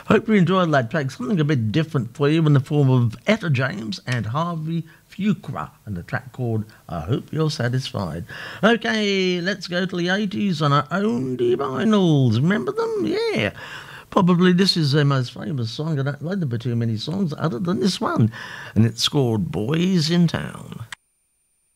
Hope you enjoyed that track. Something a bit different for you in the form of Etta James and Harvey Fuqua and the track called I Hope You're Satisfied. Okay, let's go to the 80s on our own vinyls. Remember them? Yeah. Probably this is their most famous song. I don't remember too many songs other than this one. And it's called Boys in Town.